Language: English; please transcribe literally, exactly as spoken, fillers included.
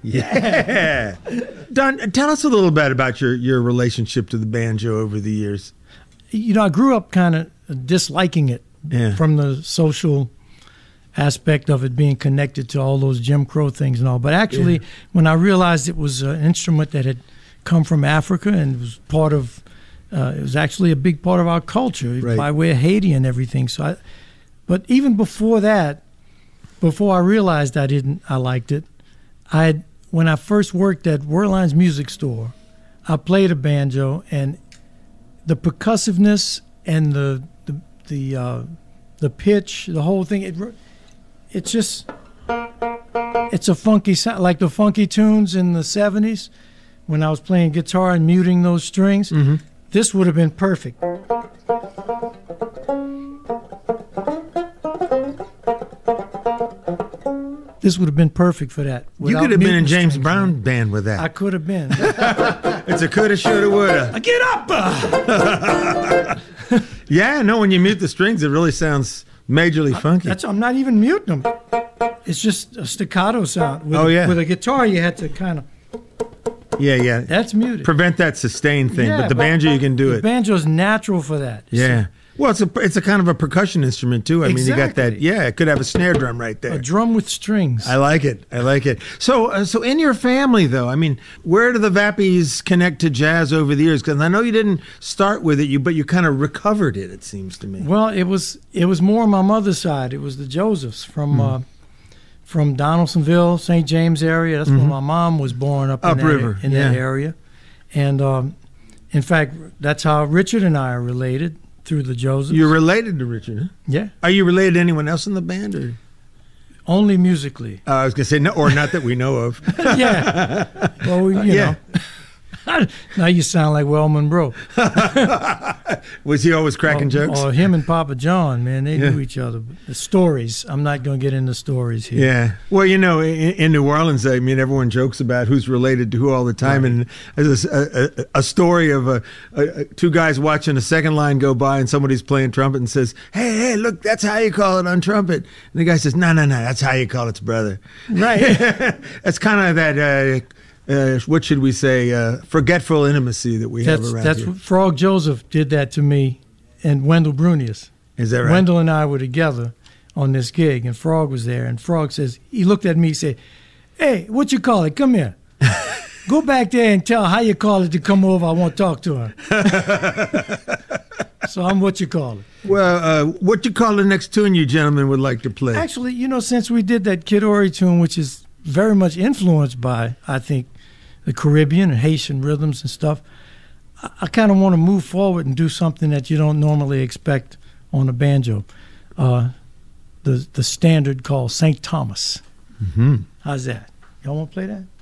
Yeah. Don, tell us a little bit about your, your relationship to the banjo over the years. You know, I grew up kind of disliking it yeah. from the social aspect of it being connected to all those Jim Crow things and all. But actually, yeah. when I realized it was an instrument that had come from Africa and was part of, uh, it was actually a big part of our culture right. by way of Haiti and everything. So, I, but even before that, before I realized I didn't, I liked it. I had, when I first worked at Werline's Music Store, I played a banjo, and the percussiveness and the the the, uh, the pitch, the whole thing, it it's just it's a funky sound, like the funky tunes in the seventies when I was playing guitar and muting those strings. Mm-hmm. This would have been perfect. This would have been perfect for that. You could have been in James Brown band with that. I could have been. It's a coulda, shoulda, woulda. Get up! Uh. Yeah, no, when you mute the strings, it really sounds majorly funky. That's, I'm not even muting them. It's just a staccato sound. With oh, yeah. A, with a guitar, you had to kind of... Yeah, yeah. That's muted. Prevent that sustain thing, yeah, but the banjo, you can do the it. The banjo's natural for that. Yeah. Well, it's a it's a kind of a percussion instrument too. I exactly. mean, you got that. Yeah, it could have a snare drum right there. A drum with strings. I like it. I like it. So, uh, so in your family, though, I mean, where do the Vappies connect to jazz over the years? Because I know you didn't start with it, you but you kind of recovered it. It seems to me. Well, it was it was more on my mother's side. It was the Josephs from mm. uh, from Donaldsonville, Saint James area. That's mm-hmm. where my mom was born up in upriver that, in yeah. that area, and um, in fact, that's how Richard and I are related. Through the Josephs. You're related to Richard, huh? Yeah. Are you related to anyone else in the band? Or? Only musically. Uh, I was going to say, no, or not that we know of. Yeah. Well, you yeah. know. Now you sound like Well Monroe. Was he always cracking or, jokes? Or him and Papa John, man, they yeah. knew each other. The stories, I'm not going to get into stories here. Yeah. Well, you know, in, in New Orleans, I mean, everyone jokes about who's related to who all the time. Right. And there's a, a, a story of a, a, two guys watching a second line go by and somebody's playing trumpet and says, hey, hey, look, that's how you call it on trumpet. And the guy says, no, no, no, that's how you call it, brother. Right. That's kind of that... Uh, Uh, what should we say? Uh, forgetful intimacy that we that's, have around that's here. What Frog Joseph did that to me, and Wendell Brunius. Is that right? Wendell and I were together on this gig, and Frog was there. And Frog says, he looked at me, he said, "Hey, what you call it? Come here. Go back there and tell how you call it to come over. I want to talk to her." So I'm what you call it. Well, uh, what you call the next tune you gentlemen would like to play? Actually, you know, since we did that Kid Ory tune, which is very much influenced by, I think, the Caribbean and Haitian rhythms and stuff, I, I kind of want to move forward and do something that you don't normally expect on a banjo. Uh, the the standard called Saint Thomas. Mm-hmm. How's that? Y'all want to play that?